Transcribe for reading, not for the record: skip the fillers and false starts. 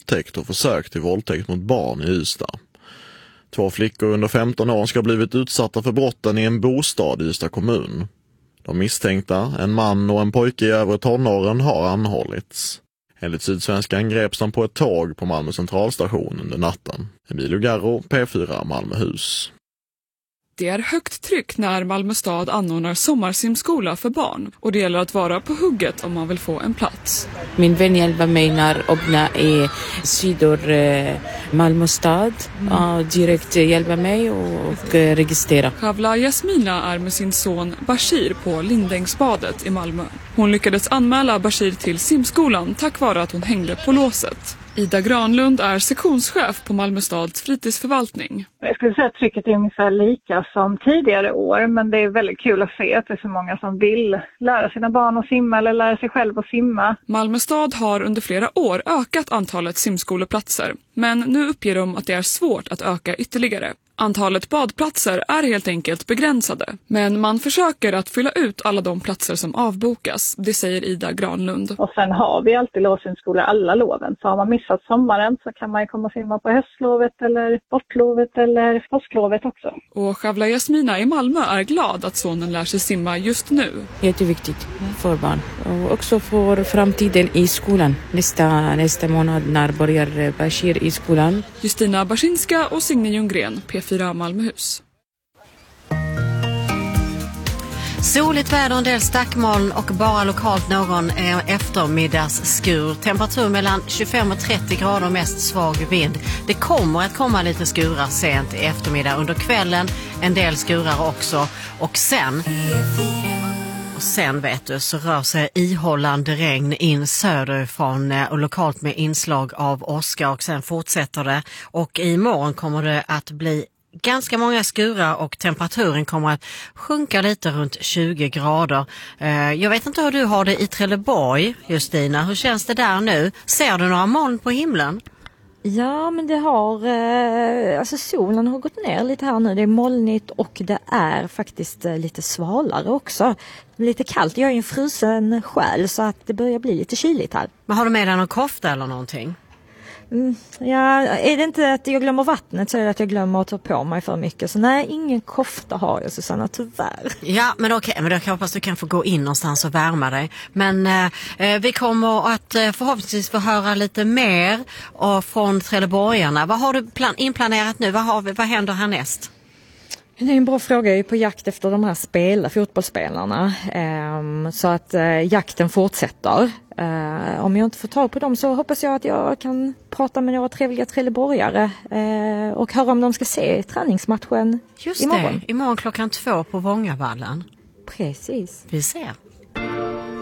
våldtäkt och försök till våldtäkt mot barn i Ystad. 2 flickor under 15 år ska ha blivit utsatta för brotten i en bostad i Ystad kommun. De misstänkta, en man och en pojke i övre tonåren, har anhållits. Enligt Sydsvenskan greps de på ett tåg på Malmö centralstation under natten. Emilio Garro, P4 Malmöhus. Det är högt tryck när Malmö stad anordnar sommarsimskola för barn och det gäller att vara på hugget om man vill få en plats. Min vän hjälper mig när öppna i sidor Malmö stad och direkt hjälper mig och registrera. Kavla Jasmina är med sin son Bashir på Lindängsbadet i Malmö. Hon lyckades anmäla Bashir till simskolan tack vare att hon hängde på låset. Ida Granlund är sektionschef på Malmö stads fritidsförvaltning. Jag skulle säga att trycket är ungefär lika som tidigare år, men det är väldigt kul att se att det är så många som vill lära sina barn att simma eller lära sig själv att simma. Malmö stad har under flera år ökat antalet simskoleplatser, men nu uppger de att det är svårt att öka ytterligare. Antalet badplatser är helt enkelt begränsade, men man försöker att fylla ut alla de platser som avbokas, det säger Ida Granlund. Och sen har vi alltid lovsimskolor alla loven, så har man missat sommaren så kan man komma och simma på höstlovet eller sportlovet eller påsklovet också. Och Kavla Jasmina i Malmö är glad att sonen lär sig simma just nu. Jätteviktigt för barn och också för framtiden i skolan. Nästa månad när börjar Bashir i skolan. Justina Barsinska och Signe Ljunggren, P4 Malmöhus. Soligt väder, en del stackmoln och bara lokalt någon eftermiddagsskur. Temperatur mellan 25 och 30 grader, mest svag vind. Det kommer att komma lite skurar sent i eftermiddag. Under kvällen en del skurar också. Och sen vet du så rör sig ihållande regn in söderifrån och lokalt med inslag av åska och sen fortsätter det. Och imorgon kommer det att bli ganska många skurar och temperaturen kommer att sjunka lite runt 20 grader. Jag vet inte hur du har det i Trelleborg, Justina. Hur känns det där nu? Ser du några moln på himlen? Ja, men det har, alltså solen har gått ner lite här nu. Det är molnigt och det är faktiskt lite svalare också. Lite kallt. Jag är en frusen själ så att det börjar bli lite kyligt här. Men har du med dig någon kofta eller någonting? Ja, är det inte att jag glömmer vattnet så är det att jag glömmer att ta på mig för mycket. Så nej, ingen kofta har jag, Susanna, tyvärr. Ja, men okej, men då kan jag hoppas du kan få gå in någonstans och värma dig. Men vi kommer att förhoppningsvis få höra lite mer från Trelleborgarna. Vad har du inplanerat nu? Vad händer härnäst? Det är en bra fråga. Jag är på jakt efter de här fotbollsspelarna. Så att jakten fortsätter. Om jag inte får tag på dem så hoppas jag att jag kan prata med några trevliga trelleborgare och höra om de ska se träningsmatchen Just imorgon. Det, imorgon 2:00 på Vångavallen. Precis. Vi ser.